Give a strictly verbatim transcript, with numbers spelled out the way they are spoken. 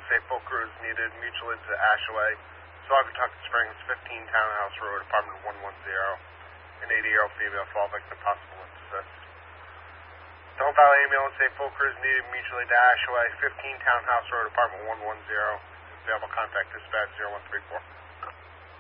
ambulance, safe boat crews needed mutually to Ashaway, Saugatuck Springs, fifteen Townhouse Road, apartment one one zero. An eighty-year-old female fall victim, possible assist. The Hope Valley ambulance, safe boat crews needed mutually to Ashaway, fifteen Townhouse Road, apartment one one zero. Available contact dispatch zero one three four.